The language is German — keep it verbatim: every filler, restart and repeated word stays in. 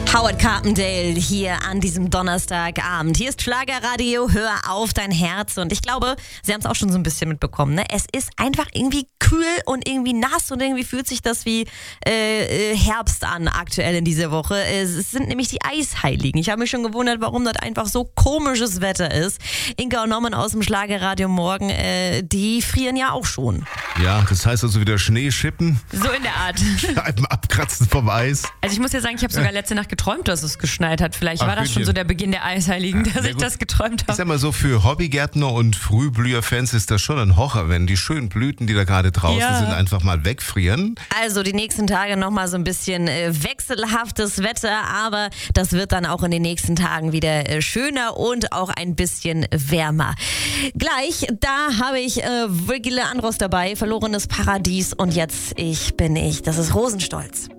Howard Carpendale hier an diesem Donnerstagabend. Hier ist Schlagerradio, hör auf dein Herz. Und ich glaube, Sie haben es auch schon so ein bisschen mitbekommen. Ne? Es ist einfach irgendwie kühl und irgendwie nass und irgendwie fühlt sich das wie äh, Herbst an aktuell in dieser Woche. Es sind nämlich die Eisheiligen. Ich habe mich schon gewundert, warum das einfach so komisches Wetter ist. Inga und Norman aus dem Schlagerradio morgen, äh, die frieren ja auch schon. Ja, das heißt also wieder Schnee schippen. So in der Art. Scheiben abkratzen vom Eis. Also ich muss ja sagen, ich habe sogar letzte Nacht geträumt, dass es geschneit hat. Vielleicht Ach, war das Gütchen. schon so der Beginn der Eisheiligen, Ja, dass sehr ich gut. das geträumt Ich habe. sag mal so, für Hobbygärtner und Frühblüher-Fans ist das schon ein Horror, wenn die schönen Blüten, die da gerade draußen Ja. sind, einfach mal wegfrieren. Also die nächsten Tage nochmal so ein bisschen äh, wechselhaftes Wetter, aber das wird dann auch in den nächsten Tagen wieder äh, schöner und auch ein bisschen wärmer. Gleich, da habe ich äh, Virgile Andros dabei, Verlorenes Paradies und jetzt ich bin ich. Das ist Rosenstolz.